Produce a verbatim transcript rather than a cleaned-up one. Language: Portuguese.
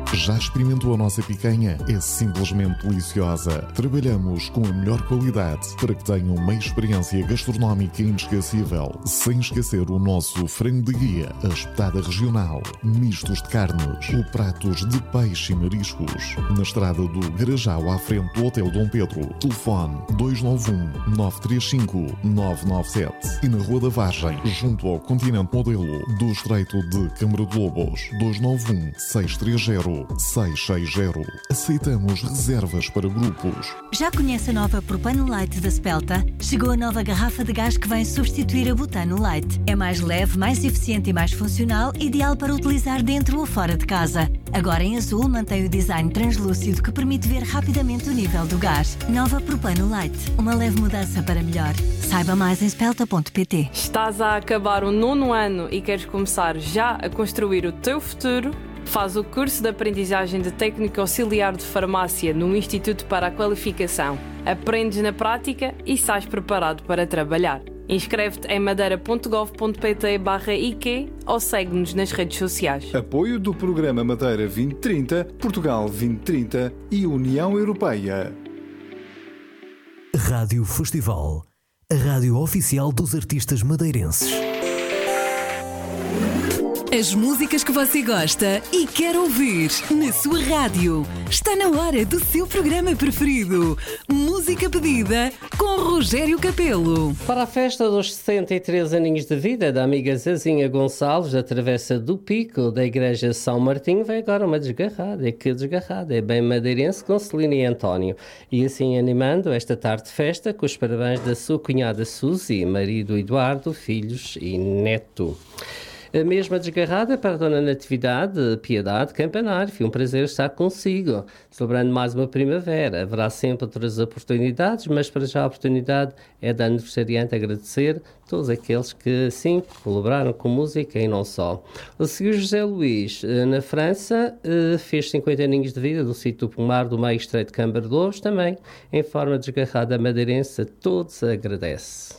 Já experimentou a nossa picanha? É simplesmente deliciosa. Trabalhamos com a melhor qualidade para que tenham uma experiência gastronómica inesquecível. Sem esquecer o nosso frango de guia, a espetada regional, mistos de carnes, ou pratos de peixe e mariscos. Na estrada do Garajal, à frente do Hotel Dom Pedro. Telefone dois nove um, nove três cinco, nove nove sete. E na Rua da Vargem, junto ao Continente Modelo, do Estreito de Câmara de Lobos. dois nove um, seis três zero, seis seis zero. Aceitamos reservas para grupos. Já conhece a nova Propano Light da Spelta? Chegou a nova garrafa de gás que vem substituir a Butano Light. É mais leve, mais eficiente e mais funcional, ideal para utilizar dentro ou fora de casa. Agora em azul mantém o design translúcido que permite ver rapidamente o nível do gás. Nova Propano Light. Uma leve mudança para melhor. Saiba mais em spelta ponto pt. Estás a acabar o nono ano e queres começar já a construir o teu futuro? Faz o curso de aprendizagem de técnico auxiliar de farmácia no Instituto para a Qualificação. Aprendes na prática e sais preparado para trabalhar. Inscreve-te em madeira ponto gov ponto pt barra I Q ou segue-nos nas redes sociais. Apoio do Programa Madeira vinte trinta, Portugal vinte trinta e União Europeia. Rádio Festival, a rádio oficial dos artistas madeirenses. As músicas que você gosta e quer ouvir na sua rádio. Está na hora do seu programa preferido. Música pedida com Rogério Capelo. Para a festa dos sessenta e três aninhos de vida da amiga Zezinha Gonçalves, da Travessa do Pico, da Igreja São Martinho, vem agora uma desgarrada. É que desgarrada, é bem madeirense com Celina e António. E assim animando esta tarde de festa com os parabéns da sua cunhada Suzy, marido Eduardo, filhos e neto. A mesma desgarrada para a Dona Natividade Piedade Campanário. Foi um prazer estar consigo, celebrando mais uma primavera. Haverá sempre outras oportunidades, mas para já a oportunidade é da aniversariante agradecer todos aqueles que, sim, colaboraram com música e não só. O senhor José Luís, na França, fez cinquenta aninhos de vida do sítio do Pomar do Meio Estreito de Câmara de Lobos, também em forma desgarrada madeirense, a todos agradece.